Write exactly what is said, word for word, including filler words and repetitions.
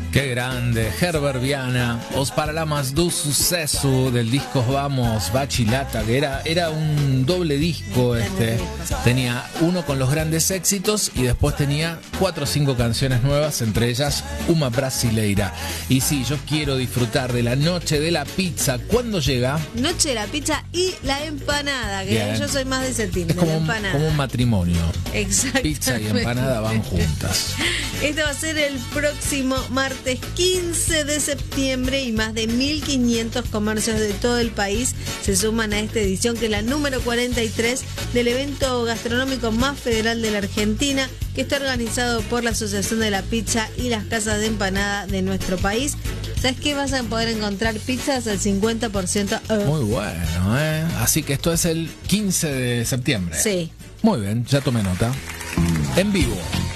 Qué grande, Herbert Viana, Os Paralamas do Sucesso, del disco Vamos Bachilata, que era, era un doble disco este. Tenía uno con los grandes éxitos y después tenía cuatro o cinco canciones nuevas, entre ellas Uma Brasileira. Y sí, yo quiero disfrutar de la noche de la pizza. ¿Cuándo llega? Noche de la pizza y la empanada, que Bien. yo soy más de ese team, Es de como la un, empanada. como un matrimonio. Exacto. Pizza y empanada van juntas. Esto va a ser el próximo martes quince de septiembre y más de mil quinientos comercios de todo el país se suman a esta edición, que es la número cuarenta y tres del evento gastronómico más federal de la Argentina, que está organizado por la Asociación de la Pizza y las Casas de Empanada de nuestro país. ¿Sabes qué? Vas a poder encontrar pizzas al cincuenta por ciento off. Muy bueno, ¿eh? Así que esto es el quince de septiembre. Sí. Muy bien, ya tomé nota. En vivo.